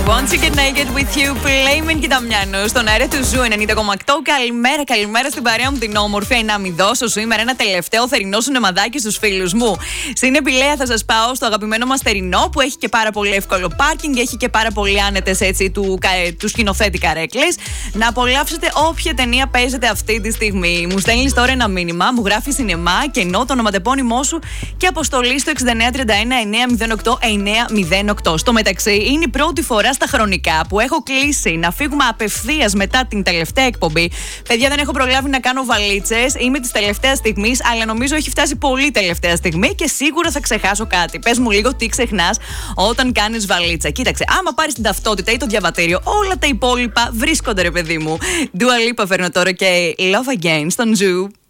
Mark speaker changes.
Speaker 1: Want to get naked with you, Playmen και Δαμιάνο, στον αέρα του Ζου 90,8. Καλημέρα στην παρέα μου την όμορφη. Να μην δώσω σήμερα ένα τελευταίο θερινό σινεμαδάκι στους φίλους μου. Στην Επιλέα θα σας πάω στο αγαπημένο μας θερινό που έχει και πάρα πολύ εύκολο πάρκινγκ, έχει και πάρα πολύ άνετες έτσι του σκηνοθέτη καρέκλες. Να απολαύσετε όποια ταινία παίζετε αυτή τη στιγμή. Μου στέλνεις τώρα ένα μήνυμα, μου γράφει σινεμά και ενώ το ονοματεπώνυμό σου και αποστολή στο 6931-908-908. Στο μεταξύ, είναι η πρώτη φορά στα χρονικά που έχω κλείσει να φύγουμε απευθείας μετά την τελευταία εκπομπή. Παιδιά, δεν έχω προλάβει να κάνω βαλίτσες. Είμαι της τελευταίας στιγμής, αλλά νομίζω έχει φτάσει πολύ τελευταία στιγμή και σίγουρα θα ξεχάσω κάτι. Πες μου λίγο τι ξεχνάς όταν κάνεις βαλίτσα. Κοίταξε, άμα πάρεις την ταυτότητα ή το διαβατήριο, όλα τα υπόλοιπα βρίσκονται, ρε παιδί μου. Dua Lipa φέρνω τώρα και Love Again στον Zoo.